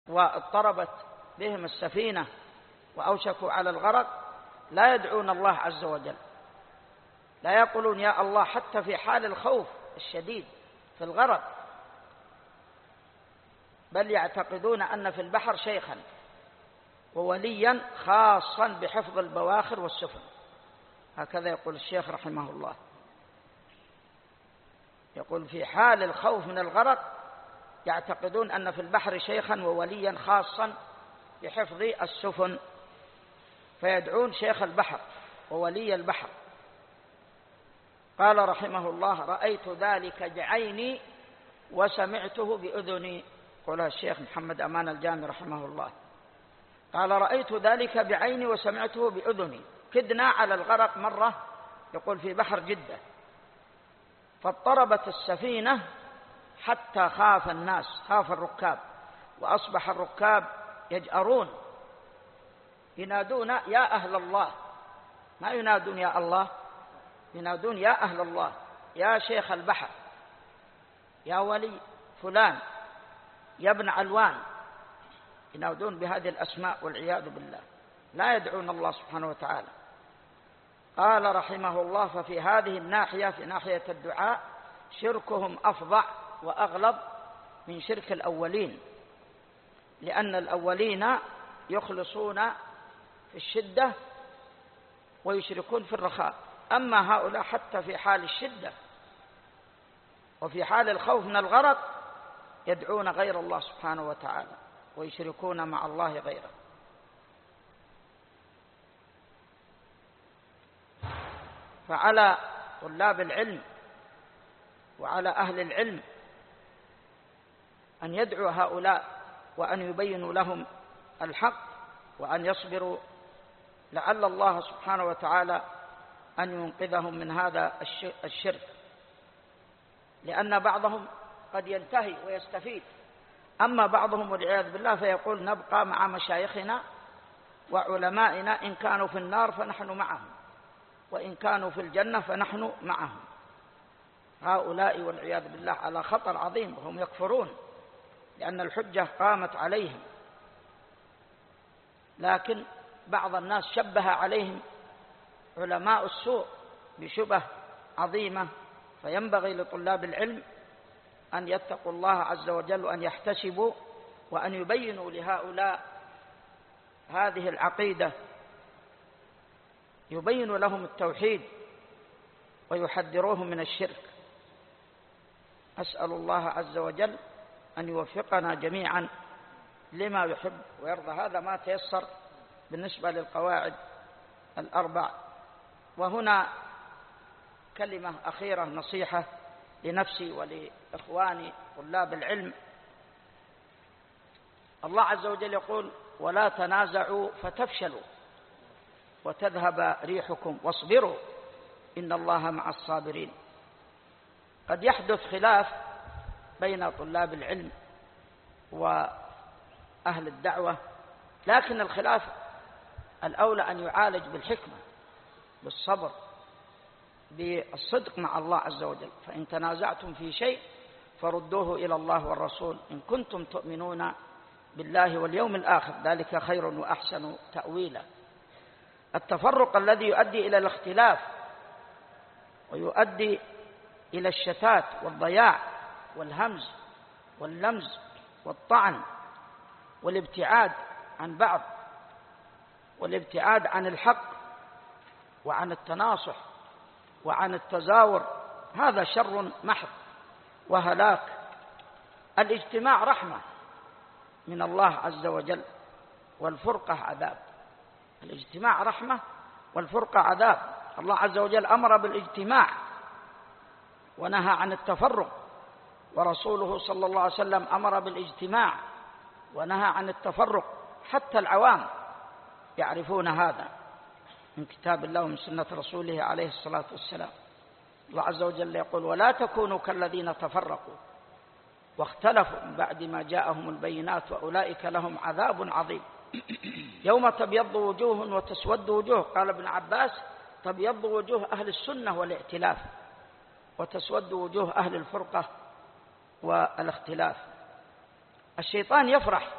واضطربت بهم السفينة وأوشكوا على الغرق لا يدعون الله عز وجل، لا يقولون يا الله حتى في حال الخوف الشديد في الغرق، بل يعتقدون أن في البحر شيخا ووليا خاصا بحفظ البواخر والسفن. هكذا يقول الشيخ رحمه الله، يقول في حال الخوف من الغرق يعتقدون أن في البحر شيخا ووليا خاصا بحفظ السفن، فيدعون شيخ البحر وولي البحر. قال رحمه الله رأيت ذلك بعيني وسمعته بأذني، قولها الشيخ محمد أمان الجامي رحمه الله، قال رأيت ذلك بعيني وسمعته بأذني. كدنا على الغرق مرة، يقول في بحر جدة، فاضطربت السفينة حتى خاف الناس، خاف الركاب، وأصبح الركاب يجأرون ينادون يا أهل الله، ما ينادون يا الله، ينادون يا أهل الله، يا شيخ البحر، يا ولي فلان، يا ابن علوان، ينادون بهذه الأسماء والعياذ بالله، لا يدعون الله سبحانه وتعالى. قال رحمه الله ففي هذه الناحية، في ناحية الدعاء، شركهم أفظع وأغلظ من شرك الأولين، لأن الأولين يخلصون في الشدة ويشركون في الرخاء، أما هؤلاء حتى في حال الشدة وفي حال الخوف من الغرق يدعون غير الله سبحانه وتعالى ويشركون مع الله غيره. فعلى طلاب العلم وعلى أهل العلم أن يدعوا هؤلاء وأن يبينوا لهم الحق وأن يصبروا لعل الله سبحانه وتعالى أن ينقذهم من هذا الشرك، لأن بعضهم قد ينتهي ويستفيد، أما بعضهم والعياذ بالله فيقول نبقى مع مشايخنا وعلمائنا، إن كانوا في النار فنحن معهم وإن كانوا في الجنة فنحن معهم. هؤلاء والعياذ بالله على خطر عظيم، وهم يكفرون لأن الحجة قامت عليهم، لكن بعض الناس شبه عليهم علماء السوء بشبه عظيمة، فينبغي لطلاب العلم أن يتقوا الله عز وجل وأن يحتسبوا وأن يبينوا لهؤلاء هذه العقيدة، يبين لهم التوحيد ويحذروهم من الشرك. أسأل الله عز وجل أن يوفقنا جميعا لما يحب ويرضى. هذا ما تيسر بالنسبة للقواعد الأربع. وهنا كلمة أخيرة، نصيحة لنفسي ولإخواني طلاب العلم. الله عز وجل يقول ولا تنازعوا فتفشلوا وتذهب ريحكم واصبروا إن الله مع الصابرين. قد يحدث خلاف بين طلاب العلم وأهل الدعوة، لكن الخلاف الأولى أن يعالج بالحكمة، بالصبر، بالصدق مع الله عز وجل. فإن تنازعتم في شيء فردوه إلى الله والرسول إن كنتم تؤمنون بالله واليوم الآخر، ذلك خير وأحسن تأويلا. التفرق الذي يؤدي إلى الاختلاف ويؤدي إلى الشتات والضياع والهمز واللمز والطعن والابتعاد عن بعض والابتعاد عن الحق وعن التناصح وعن التزاور، هذا شر محض وهلاك. الاجتماع رحمة من الله عز وجل والفرقة عذاب. الاجتماع رحمة والفرقة عذاب. الله عز وجل أمر بالاجتماع ونهى عن التفرق، ورسوله صلى الله عليه وسلم أمر بالاجتماع ونهى عن التفرق. حتى العوام يعرفون هذا من كتاب الله ومن سنة رسوله عليه الصلاة والسلام. الله عز وجل يقول ولا تكونوا كالذين تفرقوا واختلفوا من بعد ما جاءهم البينات وأولئك لهم عذاب عظيم. يوم تبيض وجوه وتسود وجوه، قال ابن عباس تبيض وجوه أهل السنة والائتلاف وتسود وجوه أهل الفرقة والاختلاف. الشيطان يفرح